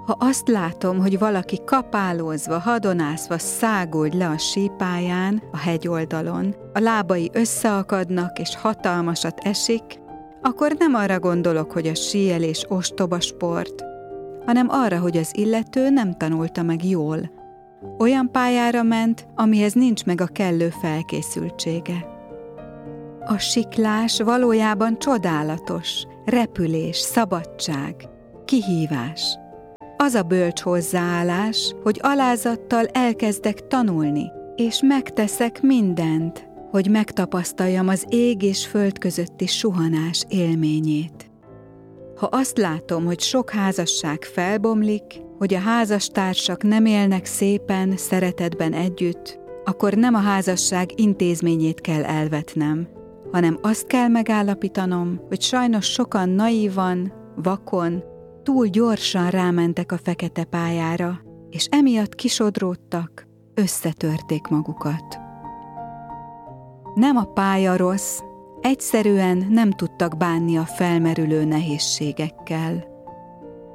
Ha azt látom, hogy valaki kapálózva, hadonászva száguld le a sípályán, a hegyoldalon, a lábai összeakadnak és hatalmasat esik, akkor nem arra gondolok, hogy a síelés ostoba sport, hanem arra, hogy az illető nem tanulta meg jól. Olyan pályára ment, amihez nincs meg a kellő felkészültsége. A siklás valójában csodálatos, repülés, szabadság, kihívás. Az a bölcs hozzáállás, hogy alázattal elkezdek tanulni, és megteszek mindent, hogy megtapasztaljam az ég és föld közötti suhanás élményét. Ha azt látom, hogy sok házasság felbomlik, hogy a házastársak nem élnek szépen, szeretetben együtt, akkor nem a házasság intézményét kell elvetnem, hanem azt kell megállapítanom, hogy sajnos sokan naívan, vakon, túl gyorsan rámentek a fekete pályára, és emiatt kisodródtak, összetörték magukat. Nem a pálya rossz, egyszerűen nem tudtak bánni a felmerülő nehézségekkel.